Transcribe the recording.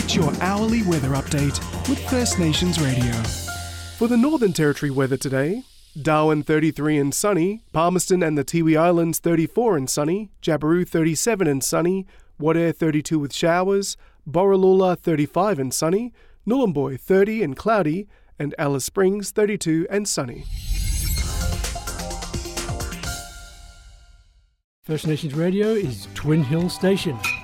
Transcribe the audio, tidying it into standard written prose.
Get your hourly weather update with First Nations Radio. For the Northern Territory weather today, Darwin 33 and sunny, Palmerston and the Tiwi Islands 34 and sunny, Jabiru 37 and sunny, Wadeye 32 with showers, Borroloola 35 and sunny, Nhulunbuy 30 and cloudy, and Alice Springs 32 and sunny. First Nations Radio is Twin Hill Station.